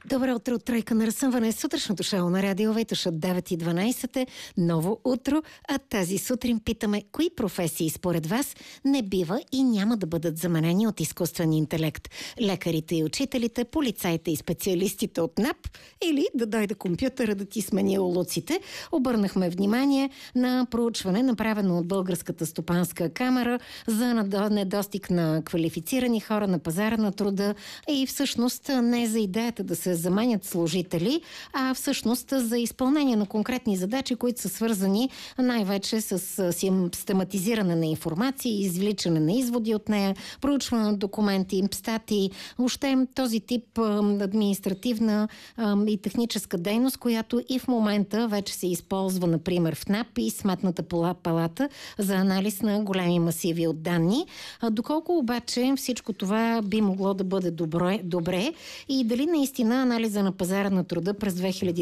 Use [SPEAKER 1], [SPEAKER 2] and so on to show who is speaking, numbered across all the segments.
[SPEAKER 1] Добро утро от Тройка на разсъмване. Сутрешното шоу на Радио Витоша 9:12. Ново утро, а тази сутрин питаме кои професии според вас не бива и няма да бъдат заменени от изкуствен интелект. Лекарите и учителите, полицаите и специалистите от НАП или да дойде компютъра да ти смени улуците. Обърнахме внимание на проучване, направено от Българската стопанска камара за недостиг на квалифицирани хора на пазара на труда и всъщност не за идеята да се заменят служители, а всъщност за изпълнение на конкретни задачи, които са свързани най-вече с систематизиране на информация, извличане на изводи от нея, проучване на документи, статии, въобще този тип административна и техническа дейност, която и в момента вече се използва, например, в НАП и Сметната палата за анализ на големи масиви от данни. Доколко обаче всичко това би могло да бъде добре и дали наистина анализа на пазара на труда през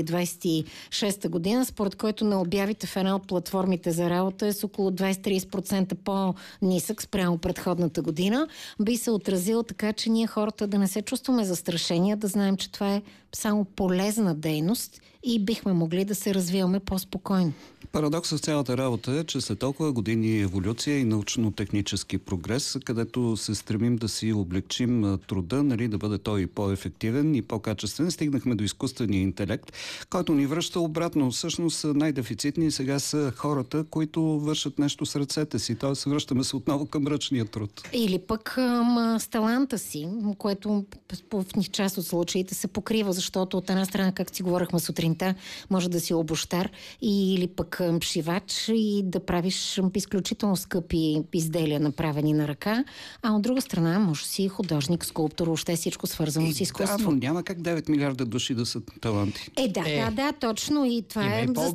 [SPEAKER 1] 2026 година, според който на обявите в една от платформите за работа е с около 20-30% по-нисък спрямо предходната година, би се отразил така, че ние хората да не се чувстваме застрашени, да знаем, че това е само полезна дейност и бихме могли да се развиваме по-спокойно.
[SPEAKER 2] Парадоксът в цялата работа е, че след толкова години еволюция и научно-технически прогрес, където се стремим да си облегчим труда, нали, да бъде той и по-ефективен и по-качествен, стигнахме до изкуствения интелект, който ни връща обратно. Всъщност най-дефицитни сега са хората, които вършат нещо с ръцете си, т.е. връщаме се отново към ръчния труд.
[SPEAKER 1] Или пък с таланта си, което в част от случаите се покрива, защото от една страна, как си говорихме сутринта, може да си обущар или пък шивач и да правиш изключително скъпи изделия, направени на ръка, а от друга страна може си художник, скулптор, въобще всичко свързано с изкуство.
[SPEAKER 2] Да, но няма как 9 милиарда души да са таланти.
[SPEAKER 1] Да, точно и това е